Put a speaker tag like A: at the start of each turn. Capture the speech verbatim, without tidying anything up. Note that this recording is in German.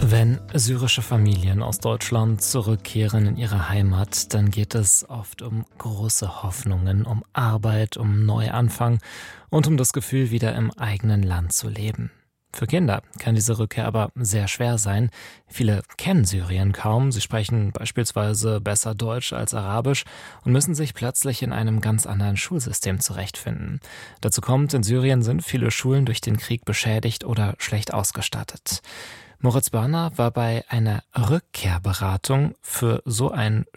A: Wenn syrische Familien aus Deutschland zurückkehren in ihre Heimat, dann geht es oft um große Hoffnungen, um Arbeit, um Neuanfang und um das Gefühl, wieder im eigenen Land zu leben. Für Kinder kann diese Rückkehr aber sehr schwer sein. Viele kennen Syrien kaum, sie sprechen beispielsweise besser Deutsch als Arabisch und müssen sich plötzlich in einem ganz anderen Schulsystem zurechtfinden. Dazu kommt, in Syrien sind viele Schulen durch den Krieg beschädigt oder schlecht ausgestattet. Moritz Börner war bei einer Rückkehrberatung für so ein